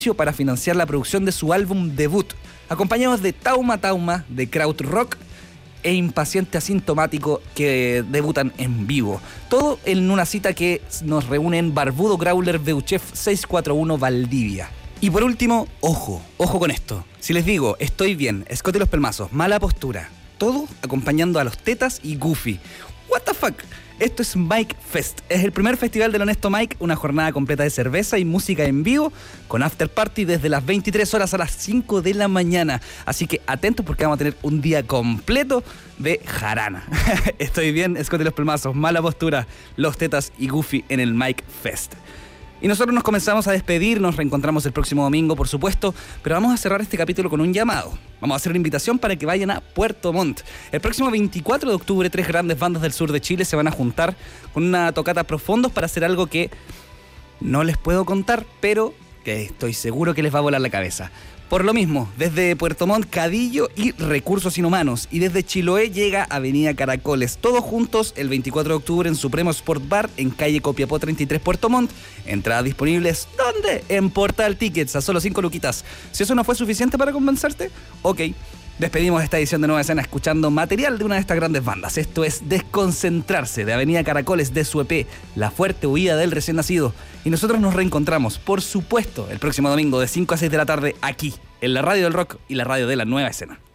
para financiar la producción de su álbum debut, acompañados de Tauma Tauma, de Krautrock e Impaciente Asintomático, que debutan en vivo. Todo en una cita que nos reúne en Barbudo Growler Beuchef 641 Valdivia. Y por último, ojo con esto. Si les digo, estoy bien, Scott y los Pelmazos, Mala Postura, todo acompañando a los Tetas y Goofy. What the fuck? Esto es Mike Fest. Es el primer festival del Honesto Mike, una jornada completa de cerveza y música en vivo, con after party desde las 23 horas a las 5 de la mañana. Así que atentos porque vamos a tener un día completo de jarana. Estoy bien, Scott y los Pelmazos, Mala Postura, los Tetas y Goofy en el Mike Fest. Y nosotros nos comenzamos a despedir, nos reencontramos el próximo domingo, por supuesto, pero vamos a cerrar este capítulo con un llamado. Vamos a hacer una invitación para que vayan a Puerto Montt. El próximo 24 de octubre, 3 grandes bandas del sur de Chile se van a juntar con una tocata Profondos para hacer algo que no les puedo contar, pero que estoy seguro que les va a volar la cabeza. Por lo mismo, desde Puerto Montt, Cadillo y Recursos Inhumanos. Y desde Chiloé llega Avenida Caracoles. Todos juntos el 24 de octubre en Supremo Sport Bar, en calle Copiapó 33, Puerto Montt. Entradas disponibles, ¿dónde? En Portal Tickets, a solo 5 luquitas. Si eso no fue suficiente para convencerte, ok. Despedimos esta edición de Nueva Escena escuchando material de una de estas grandes bandas. Esto es Desconcentrarse, de Avenida Caracoles, de su EP, La Fuerte Huida del Recién Nacido. Y nosotros nos reencontramos, por supuesto, el próximo domingo de 5 a 6 de la tarde aquí, en la Radio del Rock y la radio de la Nueva Escena.